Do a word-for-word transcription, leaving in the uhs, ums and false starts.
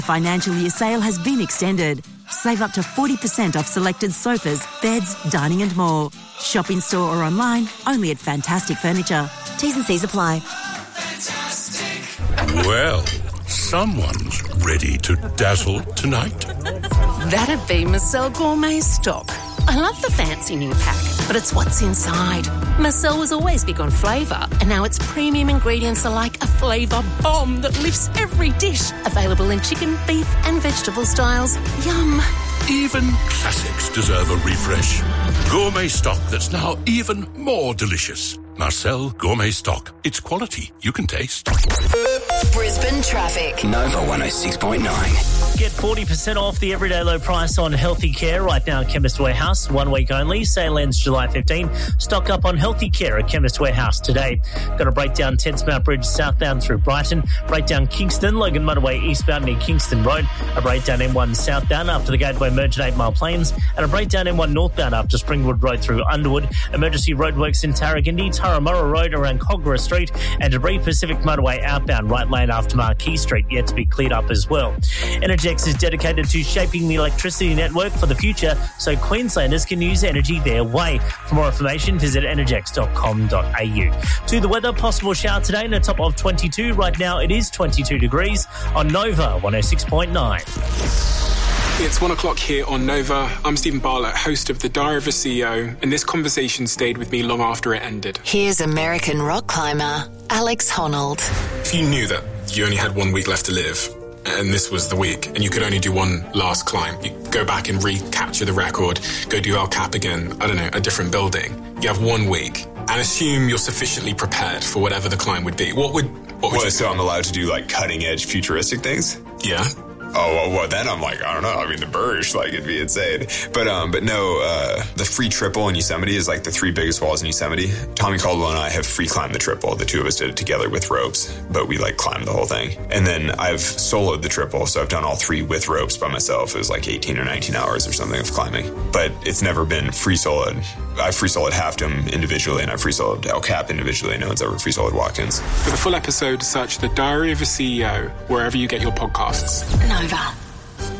Financial year sale has been extended. Save up to forty percent off selected sofas, beds, dining and more. Shop in store or online, only at Fantastic Furniture. T's and C's apply. Well, someone's ready to dazzle tonight. That'd be Marcel Gourmet Stock. I love the fancy new pack, but it's what's inside. Marcel was always big on flavour, and now its premium ingredients are like a flavour bomb that lifts every dish. Available in chicken, beef and vegetable styles. Yum. Even classics deserve a refresh. Gourmet stock that's now even more delicious. Marcel Gourmet Stock. It's quality you can taste. Brisbane traffic. Nova one oh six point nine. Get forty percent off the everyday low price on healthy care right now at Chemist Warehouse. One week only. Sale ends July fifteenth. Stock up on healthy care at Chemist Warehouse today. Got a breakdown Tensmount Bridge southbound through Brighton. Breakdown Kingston, Logan Motorway eastbound near Kingston Road. A breakdown M one southbound after the Gateway merge at eight Mile Plains. And a breakdown M one northbound after Springwood Road through Underwood. Emergency roadworks in Tarragindi, Turramurra Road around Cogra Street. And debris Pacific Motorway outbound right lane after Marquee Street yet to be cleared up as well. Energex is dedicated to shaping the electricity network for the future so Queenslanders can use energy their way. For more information, visit energex dot com dot a u. To the weather, possible shower today in a top of twenty-two. Right now it is twenty-two degrees on Nova one oh six point nine. It's one o'clock here on Nova. I'm Stephen Bartlett, host of The Diary of a C E O, and this conversation stayed with me long after it ended. Here's American rock climber Alex Honnold. If you knew that you only had one week left to live, and this was the week, and you could only do one last climb, you go back and recapture the record, go do El Cap again, I don't know, a different building. You have one week, and assume you're sufficiently prepared for whatever the climb would be. What would... What would well, you so I'm allowed to do, like, cutting-edge futuristic things? Yeah. Oh, well, well, then I'm like, I don't know. I mean, the Burj, like, it'd be insane. But, um, but no, uh, the free triple in Yosemite is like the three biggest walls in Yosemite. Tommy Caldwell and I have free climbed the triple. The two of us did it together with ropes, but we like climbed the whole thing. And then I've soloed the triple. So I've done all three with ropes by myself. It was like eighteen or nineteen hours or something of climbing, but it's never been free soloed. I've free soloed Half Dome individually, and I've free soloed El Cap individually. No one's ever free soloed Watkins. For the full episode, search The Diary of a C E O wherever you get your podcasts. Nova.